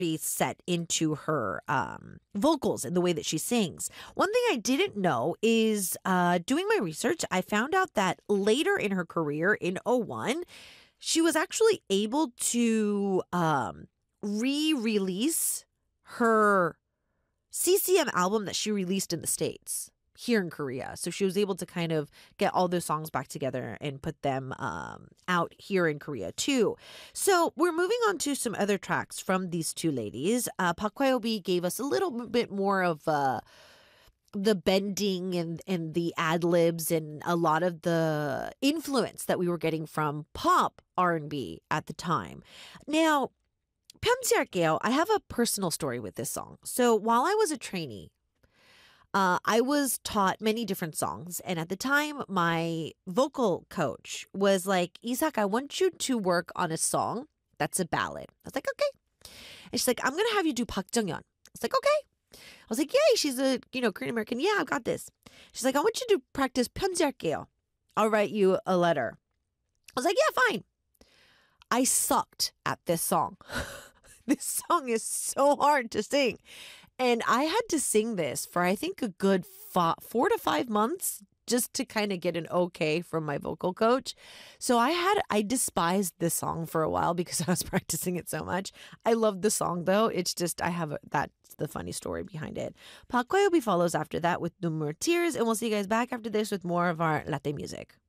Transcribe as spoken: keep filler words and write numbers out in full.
be set into her um, vocals and the way that she sings. One thing I didn't know is uh, doing my research, I found out that later in her career in oh one, she was actually able to um, re-release her C C M album that she released in the States here in Korea. So she was able to kind of get all those songs back together and put them um, out here in Korea too. So we're moving on to some other tracks from these two ladies. Uh, Park Hyo-bi gave us a little bit more of uh, the bending and, and the ad-libs and a lot of the influence that we were getting from pop R and B at the time. Now, 편지할게요. I have a personal story with this song. So while I was a trainee, Uh, I was taught many different songs. And at the time, my vocal coach was like, Isak, I want you to work on a song that's a ballad. I was like, okay. And she's like, I'm going to have you do Park Jung-yeon. I was like, okay. I was like, yay, she's a, you know, Korean American. Yeah, I've got this. She's like, I want you to practice 편지할게요. I'll write you a letter. I was like, yeah, fine. I sucked at this song. This song is so hard to sing. And I had to sing this for, I think, a good four, four to five months just to kind of get an okay from my vocal coach. So I had, I despised this song for a while because I was practicing it so much. I love the song, though. It's just, I have, a, that's the funny story behind it. Park Hyo-bi follows after that with No More Tears. And we'll see you guys back after this with more of our latte music.